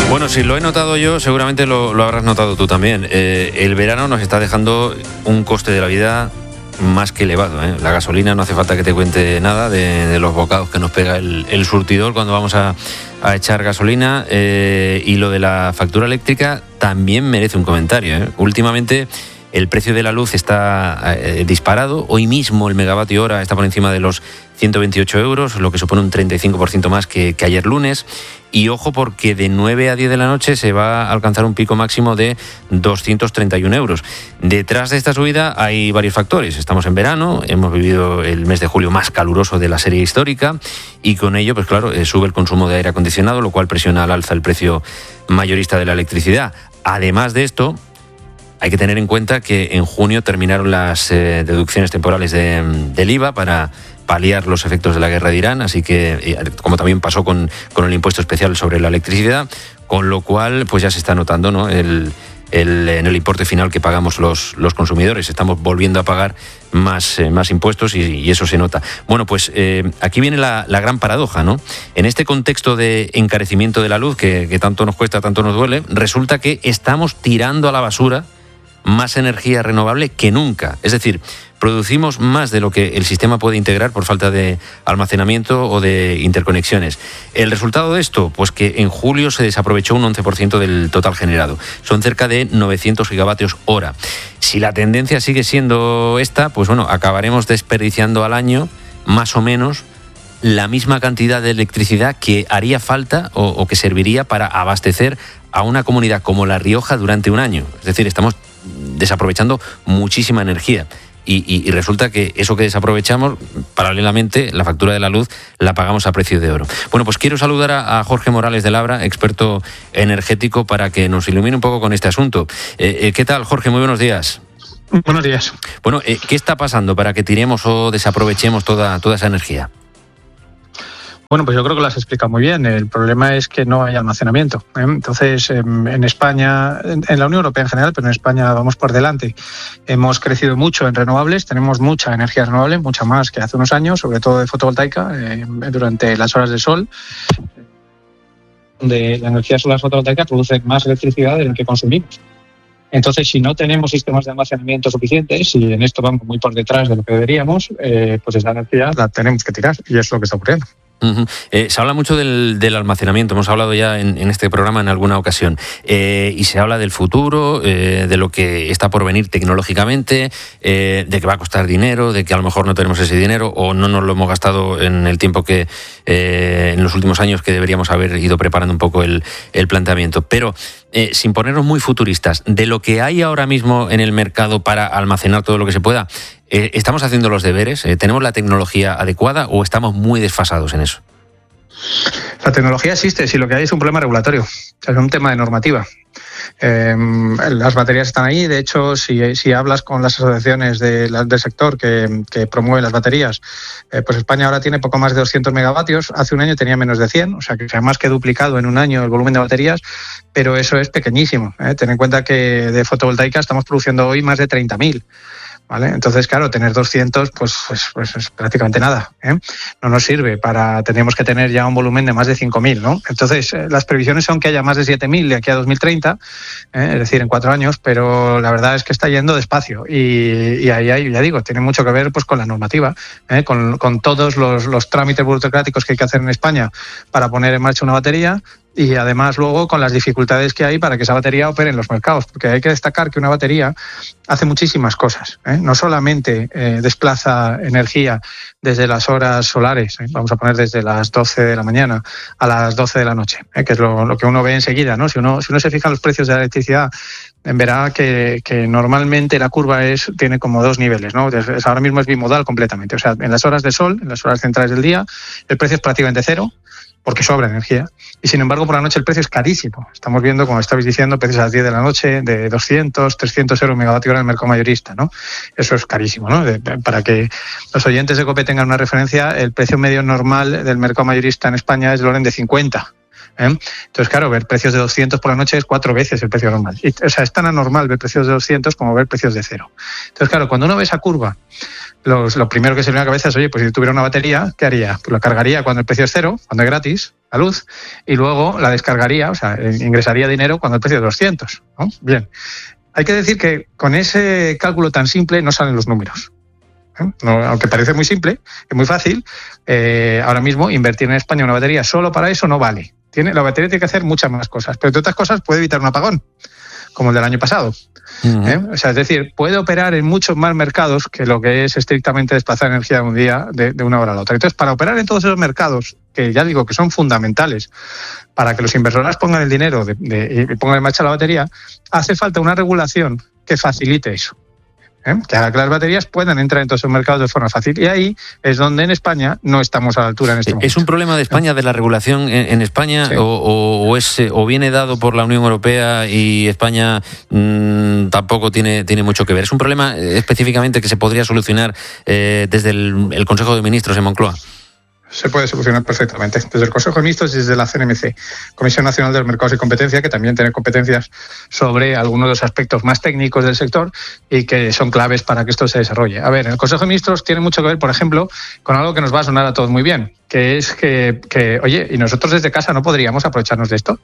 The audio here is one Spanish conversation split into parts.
Bueno, si lo he notado yo, seguramente lo habrás notado tú también. El verano nos está dejando un coste de la vida más que elevado, ¿eh? La gasolina, no hace falta que te cuente nada de los bocados que nos pega el surtidor cuando vamos a echar gasolina, y lo de la factura eléctrica también merece un comentario, ¿eh? Últimamente el precio de la luz está disparado. Hoy mismo el megavatio hora está por encima de los 128 euros, lo que supone un 35% más que ayer lunes. Y ojo, porque de 9 a 10 de la noche se va a alcanzar un pico máximo de 231 euros. Detrás de esta subida hay varios factores. Estamos en verano, hemos vivido el mes de julio más caluroso de la serie histórica y con ello, pues claro, sube el consumo de aire acondicionado, lo cual presiona al alza el precio mayorista de la electricidad. Además de esto, hay que tener en cuenta que en junio terminaron las deducciones temporales del IVA para paliar los efectos de la guerra de Irán, así que, como también pasó con el impuesto especial sobre la electricidad, con lo cual pues ya se está notando, ¿no?, en el importe final que pagamos los consumidores. Estamos volviendo a pagar más impuestos y eso se nota. Bueno, pues aquí viene la gran paradoja, ¿no? En este contexto de encarecimiento de la luz, que tanto nos cuesta, tanto nos duele, resulta que estamos tirando a la basura más energía renovable que nunca. Es decir, producimos más de lo que el sistema puede integrar por falta de almacenamiento o de interconexiones. ¿El resultado de esto? Pues que en julio se desaprovechó un 11% del total generado. Son cerca de 900 gigavatios hora. Si la tendencia sigue siendo esta, pues bueno, acabaremos desperdiciando al año más o menos la misma cantidad de electricidad que haría falta o que serviría para abastecer a una comunidad como La Rioja durante un año. Es decir, estamos desaprovechando muchísima energía. Y resulta que eso que desaprovechamos, paralelamente, la factura de la luz la pagamos a precio de oro. Bueno, pues quiero saludar a Jorge Morales de Labra, experto energético, para que nos ilumine un poco con este asunto. ¿Qué tal, Jorge? Muy buenos días. Buenos días. Bueno, ¿qué está pasando para que tiremos o desaprovechemos toda esa energía? Bueno, pues yo creo que lo has explicado muy bien. El problema es que no hay almacenamiento, ¿eh? Entonces, en España, en la Unión Europea en general, pero en España vamos por delante. Hemos crecido mucho en renovables, tenemos mucha energía renovable, mucha más que hace unos años, sobre todo de fotovoltaica, durante las horas de sol. La energía solar fotovoltaica produce más electricidad de la que consumimos. Entonces, si no tenemos sistemas de almacenamiento suficientes, y en esto vamos muy por detrás de lo que deberíamos, pues esa energía la tenemos que tirar, y es lo que está ocurriendo. Uh-huh. Se habla mucho del almacenamiento, hemos hablado ya en este programa en alguna ocasión, y se habla del futuro, de lo que está por venir tecnológicamente, de que va a costar dinero, de que a lo mejor no tenemos ese dinero o no nos lo hemos gastado en el tiempo que en los últimos años, que deberíamos haber ido preparando un poco el planteamiento. Pero sin ponernos muy futuristas, de lo que hay ahora mismo en el mercado para almacenar todo lo que se pueda, ¿estamos haciendo los deberes? ¿Tenemos la tecnología adecuada o estamos muy desfasados en eso? La tecnología existe, si lo que hay es un problema regulatorio, es un tema de normativa. Las baterías están ahí. De hecho, si hablas con las asociaciones del sector que promueven las baterías, pues España ahora tiene poco más de 200 megavatios. Hace un año tenía menos de 100, o sea que se ha más que duplicado en un año el volumen de baterías, pero eso es pequeñísimo, ¿eh? Ten en cuenta que de fotovoltaica estamos produciendo hoy más de 30.000. ¿Vale? Entonces, claro, tener 200 pues es prácticamente nada, ¿eh? No nos sirve tendríamos que tener ya un volumen de más de 5.000, ¿no? Entonces, las previsiones son que haya más de 7.000 de aquí a 2030, es decir, en 4 años, pero la verdad es que está yendo despacio y ahí, ya digo, tiene mucho que ver pues con la normativa, con todos los trámites burocráticos que hay que hacer en España para poner en marcha una batería. Y además luego con las dificultades que hay para que esa batería opere en los mercados, porque hay que destacar que una batería hace muchísimas cosas, ¿eh? No solamente desplaza energía desde las horas solares, vamos a poner desde las 12 de la mañana a las 12 de la noche, que es lo que uno ve enseguida, ¿no? Si uno se fija en los precios de la electricidad, verá que normalmente la curva tiene como 2 niveles, ¿no? Ahora mismo es bimodal completamente, o sea, en las horas de sol, en las horas centrales del día, el precio es prácticamente cero, porque sobra energía. Y sin embargo, por la noche el precio es carísimo. Estamos viendo, como estabais diciendo, precios a las 10 de la noche de 200, 300 euros megavatio hora en el mercado mayorista, ¿no? Eso es carísimo, ¿no? Para que los oyentes de COPE tengan una referencia, el precio medio normal del mercado mayorista en España es del orden de 50. Entonces, claro, ver precios de 200 por la noche es 4 veces el precio normal. O sea, es tan anormal ver precios de 200 como ver precios de 0. Entonces, claro, cuando uno ve esa curva, lo primero que se le viene a la cabeza es, oye, pues si tuviera una batería, ¿qué haría? Pues la cargaría cuando el precio es 0, cuando es gratis, la luz, y luego la descargaría, o sea, ingresaría dinero cuando el precio es 200, ¿no? Bien. Hay que decir que con ese cálculo tan simple no salen los números. No, aunque parece muy simple, es muy fácil, ahora mismo invertir en España una batería solo para eso no vale. La batería tiene que hacer muchas más cosas, pero entre otras cosas puede evitar un apagón, como el del año pasado. O sea, es decir, puede operar en muchos más mercados que lo que es estrictamente desplazar energía de un día de una hora a la otra. Entonces, para operar en todos esos mercados, que ya digo que son fundamentales para que los inversores pongan el dinero y pongan en marcha la batería, hace falta una regulación que facilite eso. Que haga que las baterías puedan entrar en todos esos mercados de forma fácil. Y ahí es donde en España no estamos a la altura en este momento. ¿Es un problema de España, de la regulación en España, sí, o viene dado por la Unión Europea y España tampoco tiene mucho que ver? ¿Es un problema específicamente que se podría solucionar desde el Consejo de Ministros en Moncloa? Se puede solucionar perfectamente. Desde el Consejo de Ministros y desde la CNMC, Comisión Nacional de los Mercados y Competencia, que también tiene competencias sobre algunos de los aspectos más técnicos del sector y que son claves para que esto se desarrolle. A ver, el Consejo de Ministros tiene mucho que ver, por ejemplo, con algo que nos va a sonar a todos muy bien, que es que oye, ¿y nosotros desde casa no podríamos aprovecharnos de esto?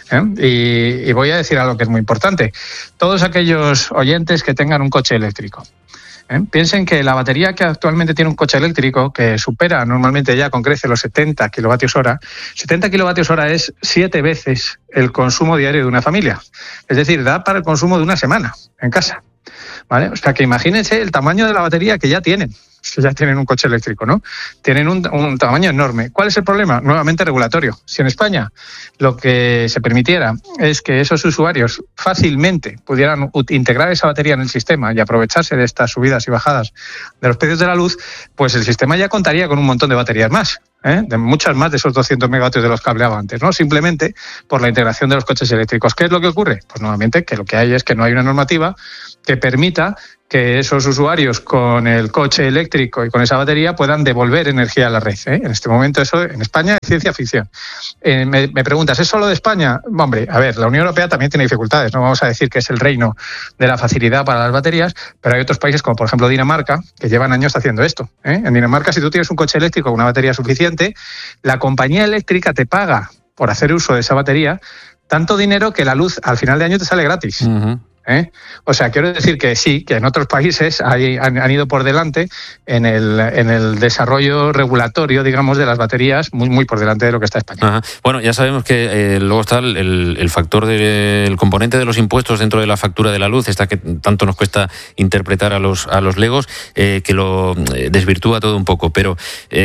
Y voy a decir algo que es muy importante. Todos aquellos oyentes que tengan un coche eléctrico, piensen que la batería que actualmente tiene un coche eléctrico, que supera normalmente ya con creces los 70 kilovatios hora, 70 kilovatios hora es 7 veces el consumo diario de una familia. Es decir, da para el consumo de una semana en casa, ¿vale? O sea, que imagínense el tamaño de la batería que ya tienen un coche eléctrico, ¿no? Tienen un tamaño enorme. ¿Cuál es el problema? Nuevamente regulatorio. Si en España lo que se permitiera es que esos usuarios fácilmente pudieran integrar esa batería en el sistema y aprovecharse de estas subidas y bajadas de los precios de la luz, pues el sistema ya contaría con un montón de baterías más. De muchas más de esos 200 megavatios de los que hablaba antes, ¿no? Simplemente por la integración de los coches eléctricos. ¿Qué es lo que ocurre? Pues nuevamente que lo que hay es que no hay una normativa que permita que esos usuarios con el coche eléctrico y con esa batería puedan devolver energía a la red. En este momento eso en España es ciencia ficción. Me preguntas, ¿es solo de España? Hombre, a ver, la Unión Europea también tiene dificultades, no vamos a decir que es el reino de la facilidad para las baterías, pero hay otros países como por ejemplo Dinamarca que llevan años haciendo esto. En Dinamarca, si tú tienes un coche eléctrico con una batería suficiente, la compañía eléctrica te paga por hacer uso de esa batería tanto dinero que la luz al final de año te sale gratis. Uh-huh. O sea, quiero decir que sí, que en otros países han ido por delante en el desarrollo regulatorio, digamos, de las baterías, muy, muy por delante de lo que está España. Ajá. Bueno, ya sabemos que luego está el factor del componente de los impuestos dentro de la factura de la luz, esta que tanto nos cuesta interpretar a los legos, que lo desvirtúa todo un poco, pero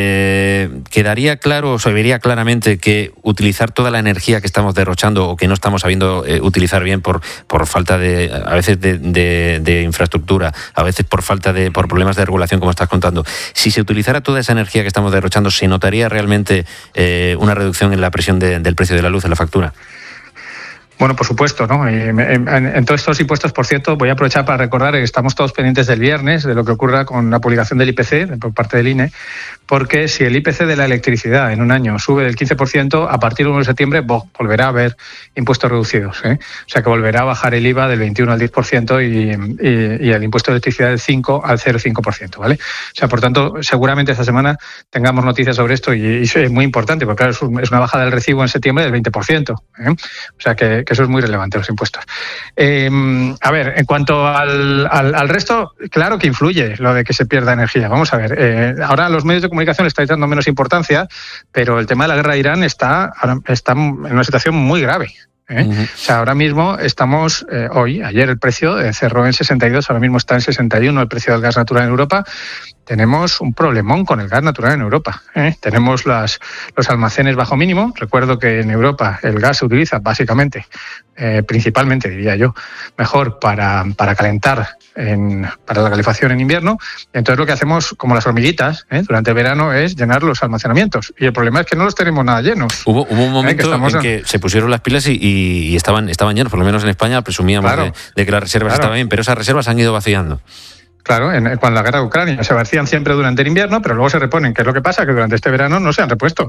quedaría claro, o se vería claramente que utilizar toda la energía que estamos derrochando o que no estamos sabiendo utilizar bien por falta a veces de infraestructura, a veces por problemas de regulación, como estás contando. Si se utilizara toda esa energía que estamos derrochando, ¿se notaría realmente una reducción en la presión del precio de la luz en la factura? Bueno, por supuesto, ¿no? En todos estos impuestos, por cierto, voy a aprovechar para recordar que estamos todos pendientes del viernes de lo que ocurra con la publicación del IPC por parte del INE, porque si el IPC de la electricidad en un año sube del 15%, a partir del 1 de septiembre volverá a haber impuestos reducidos. O sea que volverá a bajar el IVA del 21 al 10% y el impuesto de electricidad del 5 al 0,5%, ¿vale? O sea, por tanto, seguramente esta semana tengamos noticias sobre esto y es muy importante, porque claro, es una bajada del recibo en septiembre del 20%. O sea que eso es muy relevante, los impuestos. A ver, en cuanto al resto, claro que influye lo de que se pierda energía. Vamos a ver, ahora los medios de comunicación le estáis dando menos importancia, pero el tema de la guerra de Irán está en una situación muy grave. Uh-huh. O sea, ahora mismo estamos, ayer el precio cerró en 62, ahora mismo está en 61 el precio del gas natural en Europa. Tenemos un problemón con el gas natural en Europa. Tenemos los almacenes bajo mínimo. Recuerdo que en Europa el gas se utiliza básicamente, principalmente diría yo, mejor para calentar, para la calefacción en invierno. Entonces lo que hacemos, como las hormiguitas, durante el verano es llenar los almacenamientos. Y el problema es que no los tenemos nada llenos. Hubo un momento en que se pusieron las pilas y estaban llenos, por lo menos en España presumíamos de que las reservas estaban bien, pero esas reservas han ido vaciando. Claro, con la guerra de Ucrania se vacían siempre durante el invierno, pero luego se reponen. ¿Qué es lo que pasa? Que durante este verano no se han repuesto.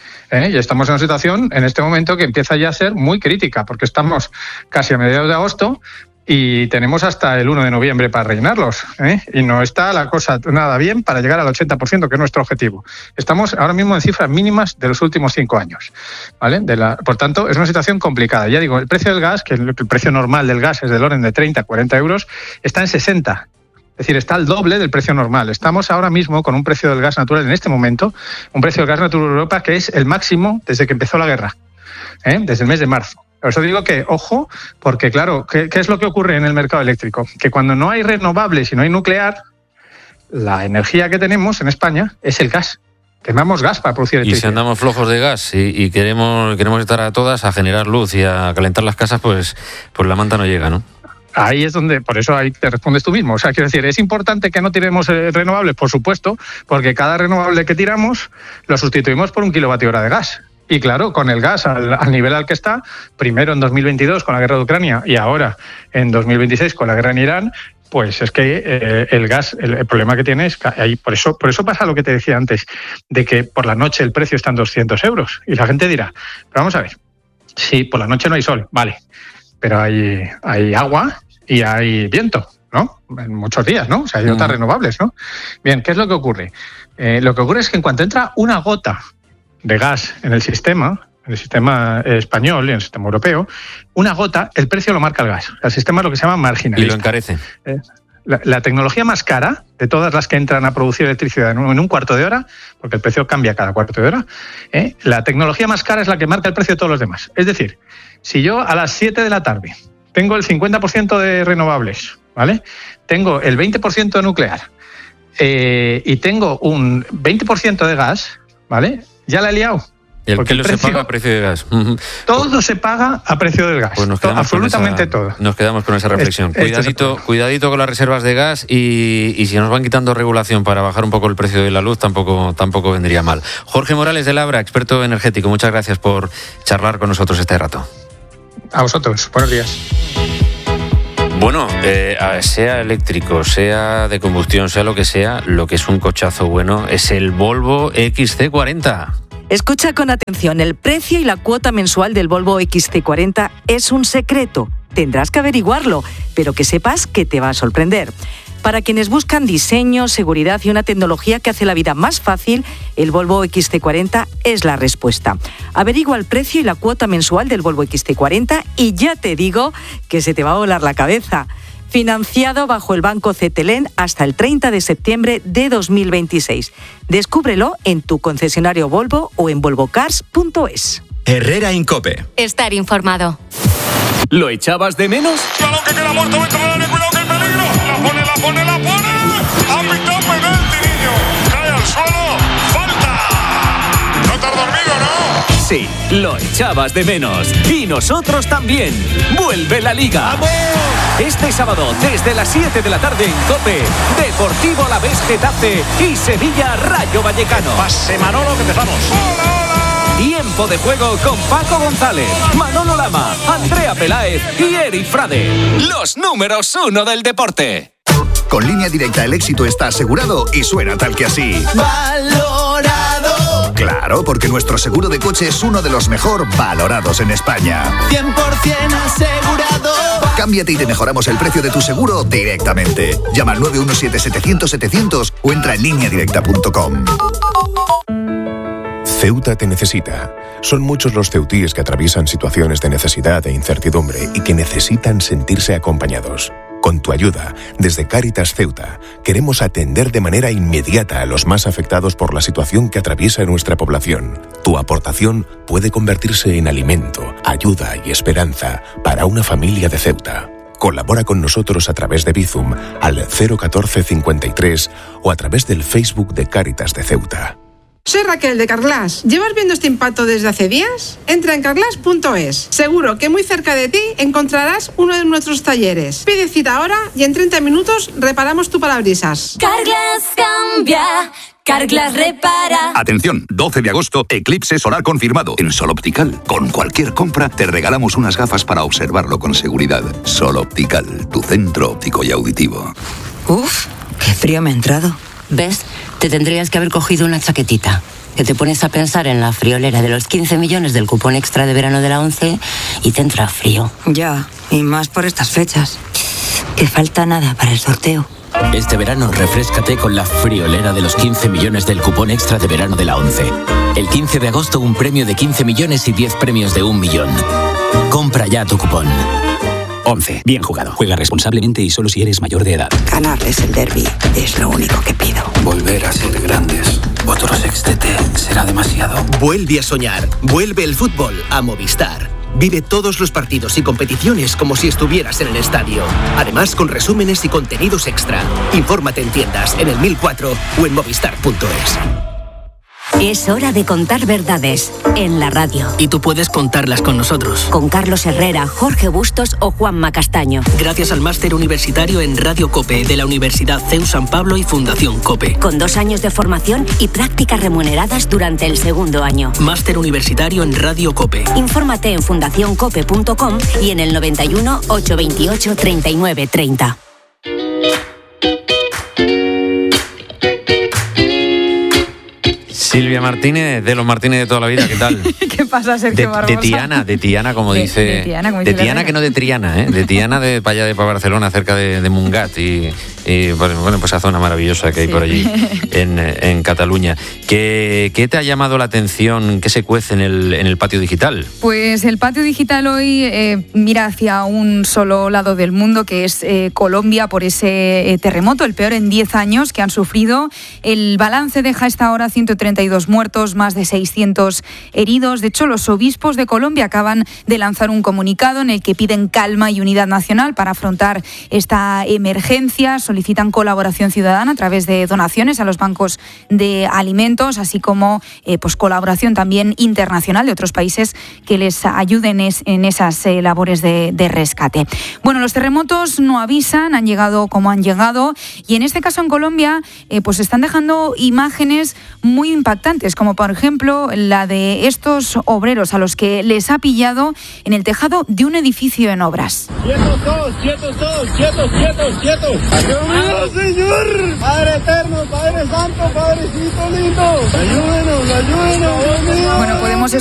Y estamos en una situación en este momento que empieza ya a ser muy crítica, porque estamos casi a mediados de agosto y tenemos hasta el 1 de noviembre para rellenarlos, y no está la cosa nada bien para llegar al 80%, que es nuestro objetivo. Estamos ahora mismo en cifras mínimas de los últimos 5 años, ¿vale? Por tanto, es una situación complicada. Ya digo, el precio del gas, que el precio normal del gas es del orden de 30 a 40 euros, está en 60. Es decir, está al doble del precio normal. Estamos ahora mismo con un precio del gas natural en este momento, un precio del gas natural en Europa que es el máximo desde que empezó la guerra, desde el mes de marzo. Por eso digo que, ojo, porque claro, ¿qué es lo que ocurre en el mercado eléctrico? Que cuando no hay renovables y no hay nuclear, la energía que tenemos en España es el gas. Quemamos gas para producir electricidad. Y si andamos flojos de gas y queremos estar a todas a generar luz y a calentar las casas, pues la manta no llega, ¿no? Ahí es donde, por eso ahí te respondes tú mismo. O sea, quiero decir, es importante que no tiremos renovables, por supuesto, porque cada renovable que tiramos lo sustituimos por 1 kilovatio-hora de gas. Y claro, con el gas al nivel al que está, primero en 2022 con la guerra de Ucrania y ahora en 2026 con la guerra en Irán, pues es que el gas, el problema que tiene es que ahí, por eso pasa lo que te decía antes, de que por la noche el precio está en 200 euros. Y la gente dirá, pero vamos a ver, sí, por la noche no hay sol, vale, pero hay agua y hay viento, ¿no? En muchos días, ¿no? O sea, hay otras renovables, ¿no? Bien, ¿qué es lo que ocurre? Lo que ocurre es que en cuanto entra una gota de gas en el sistema español y en el sistema europeo, una gota, el precio lo marca el gas. El sistema es lo que se llama marginalista. Y lo encarece. La tecnología más cara de todas las que entran a producir electricidad en un cuarto de hora, porque el precio cambia cada cuarto de hora, la tecnología más cara es la que marca el precio de todos los demás. Es decir, si yo a las 7 de la tarde tengo el 50% de renovables, ¿vale? Tengo el 20% de nuclear y tengo un 20% de gas, ¿vale? Ya la he liado. Y el kilo se paga a precio de gas. Todo se paga a precio del gas. Pues absolutamente todo. Nos quedamos con esa reflexión. Cuidadito con las reservas de gas y si nos van quitando regulación para bajar un poco el precio de la luz, tampoco vendría mal. Jorge Morales de Labra, experto energético, muchas gracias por charlar con nosotros este rato. A vosotros. Buenos días. Bueno, sea eléctrico, sea de combustión, sea lo que es un cochazo bueno es el Volvo XC40. Escucha con atención, el precio y la cuota mensual del Volvo XC40 es un secreto. Tendrás que averiguarlo, pero que sepas que te va a sorprender. Para quienes buscan diseño, seguridad y una tecnología que hace la vida más fácil, el Volvo XC40 es la respuesta. Averigua el precio y la cuota mensual del Volvo XC40 y ya te digo que se te va a volar la cabeza. Financiado bajo el Banco Cetelem hasta el 30 de septiembre de 2026. Descúbrelo en tu concesionario Volvo o en volvocars.es. Herrera Incope. Estar informado. ¿Lo echabas de menos? Balón que queda muerto dentro del área, cuidado que hay peligro. La pone. Ha pitado penalti, niño. Cae al suelo. ¡Falta! No te has dormido, ¿no? Sí, lo echabas de menos. Y nosotros también. ¡Vuelve la Liga! ¡Vamos! Este sábado, desde las 7 de la tarde en COPE, Deportivo Alavés Getafe y Sevilla Rayo Vallecano. Pase Manolo, que empezamos. ¡Hola! Tiempo de juego con Paco González, Manolo Lama, Andrea Peláez y Eri Frade. Los números 1 del deporte. Con Línea Directa el éxito está asegurado y suena tal que así. ¡Valorado! Claro, porque nuestro seguro de coche es uno de los mejor valorados en España. 100% asegurado. Cámbiate y te mejoramos el precio de tu seguro directamente. Llama al 917-700-700 o entra en lineadirecta.com. Ceuta te necesita. Son muchos los ceutíes que atraviesan situaciones de necesidad e incertidumbre y que necesitan sentirse acompañados. Con tu ayuda, desde Cáritas Ceuta, queremos atender de manera inmediata a los más afectados por la situación que atraviesa nuestra población. Tu aportación puede convertirse en alimento, ayuda y esperanza para una familia de Ceuta. Colabora con nosotros a través de Bizum al 01453 o a través del Facebook de Cáritas de Ceuta. Soy Raquel de Carglass. ¿Llevas viendo este impacto desde hace días? Entra en carglass.es. Seguro que muy cerca de ti encontrarás uno de nuestros talleres. Pide cita ahora y en 30 minutos reparamos tu parabrisas. Carglass cambia. Carglass repara. Atención, 12 de agosto, eclipse solar confirmado en Sol Optical. Con cualquier compra te regalamos unas gafas para observarlo con seguridad. Sol Optical, tu centro óptico y auditivo. Uf, qué frío me ha entrado. ¿Ves? Te tendrías que haber cogido una chaquetita. que te pones a pensar en la friolera de los 15 millones del cupón extra de verano de la ONCE y te entra frío. Ya, y más por estas fechas. Que falta nada para el sorteo. Este verano refréscate con la friolera de los 15 millones del cupón extra de verano de la ONCE. El 15 de agosto un premio de 15 millones y 10 premios de 1 millón. Compra ya tu cupón. 11. Bien jugado. Juega responsablemente y solo si eres mayor de edad. Ganarles el derbi es lo único que pido. Volver a ser grandes. Otro sextete será demasiado. Vuelve a soñar. Vuelve el fútbol a Movistar. Vive todos los partidos y competiciones como si estuvieras en el estadio. Además, con resúmenes y contenidos extra. Infórmate en tiendas, en el 1004 o en movistar.es. Es hora de contar verdades en la radio. Y tú puedes contarlas con nosotros. Con Carlos Herrera, Jorge Bustos o Juanma Castaño. Gracias al máster universitario en Radio COPE de la Universidad CEU San Pablo y Fundación COPE. Con 2 años de formación y prácticas remuneradas durante el segundo año. Máster universitario en Radio COPE. Infórmate en fundacioncope.com y en el 91 828 39 30. Silvia Martínez, de los Martínez de toda la vida, ¿qué tal? ¿Qué pasa, Sergio Barbosa? De Tiana, como dice. De Tiana, que no de Triana, ¿eh? De Tiana, para allá de Barcelona, cerca de Mungat. Y bueno, pues esa zona maravillosa que hay por allí en Cataluña. ¿Qué te ha llamado la atención? ¿Qué se cuece en el patio digital? Pues el patio digital hoy mira hacia un solo lado del mundo, que es Colombia, por ese terremoto, el peor en 10 años que han sufrido. El balance deja a esta hora 132 muertos, más de 600 heridos. De hecho, los obispos de Colombia acaban de lanzar un comunicado en el que piden calma y unidad nacional para afrontar esta emergencia. Solicitan colaboración ciudadana a través de donaciones a los bancos de alimentos, así como pues colaboración también internacional de otros países que les ayuden en esas labores de rescate. Bueno, los terremotos no avisan, han llegado como han llegado, y en este caso en Colombia pues están dejando imágenes muy impactantes, como por ejemplo la de estos obreros a los que les ha pillado en el tejado de un edificio en obras. ¡Quietos todos, quietos todos, quietos, quietos, quietos! ¡Ayúdenos, Señor! ¡Padre eterno, Padre santo, Padrecito lindo! ¡Ayúdenos, ayúdenos, Dios mío! Bueno, podemos